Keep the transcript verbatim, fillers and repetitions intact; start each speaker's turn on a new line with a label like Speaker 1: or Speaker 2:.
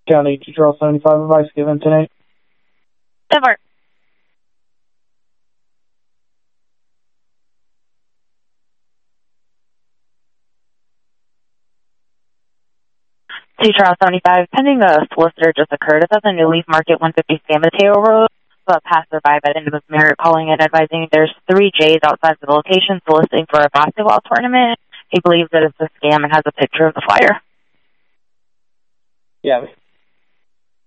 Speaker 1: County Trial seventy-five, advice given tonight.
Speaker 2: Ever. T Trial seventy-five, pending a solicitor just occurred. It's at the New Leaf Market, one fifty San Mateo Road. A passerby by the end of his merit calling and advising there's three J's outside the location soliciting for a basketball tournament. He believes that it's a scam and has a picture of the flyer.
Speaker 1: Yeah.